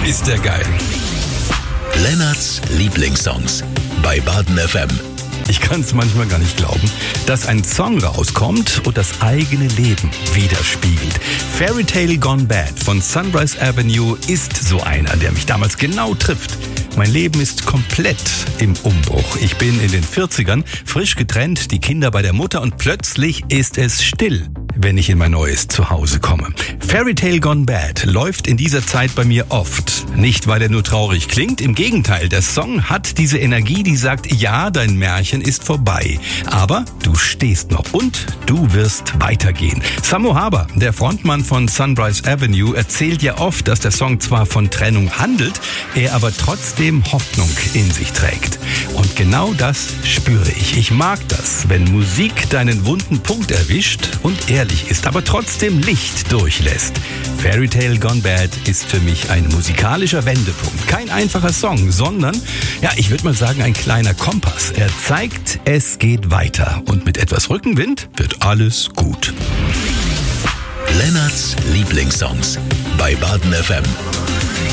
ist der geil. Lennarts Lieblingssongs bei Baden FM. Ich kann es manchmal gar nicht glauben, dass ein Song rauskommt und das eigene Leben widerspiegelt. Fairy Tale Gone Bad von Sunrise Avenue ist so einer, der mich damals genau trifft. Mein Leben ist komplett im Umbruch. Ich bin in den 40ern, frisch getrennt, die Kinder bei der Mutter und plötzlich ist es still, wenn ich in mein neues Zuhause komme. Fairy Tale Gone Bad läuft in dieser Zeit bei mir oft. Nicht, weil er nur traurig klingt, im Gegenteil, der Song hat diese Energie, die sagt, ja, dein Märchen ist vorbei, aber du stehst noch und du wirst weitergehen. Samo Haber, der Frontmann von Sunrise Avenue, erzählt ja oft, dass der Song zwar von Trennung handelt, er aber trotzdem Hoffnung in sich trägt. Und genau das spüre ich. Ich mag das, wenn Musik deinen wunden Punkt erwischt und ehrlich ist, aber trotzdem Licht durchlässt. Fairy Tale Gone Bad ist für mich ein musikalischer Wendepunkt. Kein einfacher Song, sondern, ja, ich würde mal sagen, ein kleiner Kompass. Er zeigt, es geht weiter. Und mit etwas Rückenwind wird alles gut. Lennarts Lieblingssongs bei Baden FM.